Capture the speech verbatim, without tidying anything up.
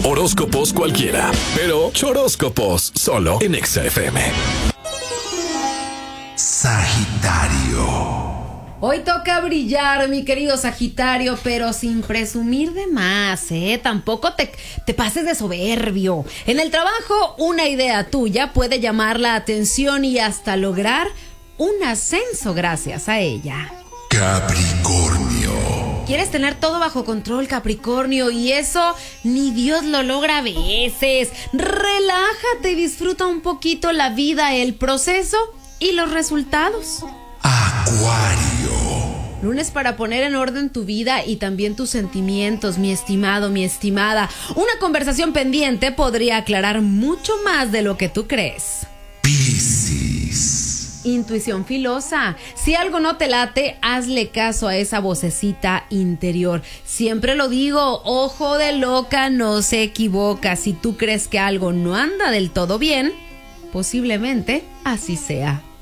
Horóscopos cualquiera, pero choróscopos solo en Exa F M. Sagitario. Hoy toca brillar, mi querido Sagitario, pero sin presumir de más, ¿eh? Tampoco te, te pases de soberbio. En el trabajo, una idea tuya puede llamar la atención y hasta lograr un ascenso gracias a ella. Capricornio. Quieres tener todo bajo control, Capricornio, y eso ni Dios lo logra a veces. Relájate y disfruta un poquito la vida, el proceso y los resultados. Acuario. Lunes para poner en orden tu vida y también tus sentimientos, mi estimado, mi estimada. Una conversación pendiente podría aclarar mucho más de lo que tú crees. Piscis. Intuición filosa. Si algo no te late, hazle caso a esa vocecita interior. Siempre lo digo, ojo de loca no se equivoca. Si tú crees que algo no anda del todo bien, posiblemente así sea.